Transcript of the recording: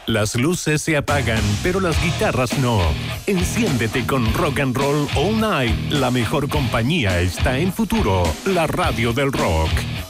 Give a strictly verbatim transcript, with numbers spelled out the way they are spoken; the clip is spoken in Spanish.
Las luces se apagan, pero las guitarras no. Enciéndete con Rock and Roll All Night. La mejor compañía está en Futuro, la radio del rock.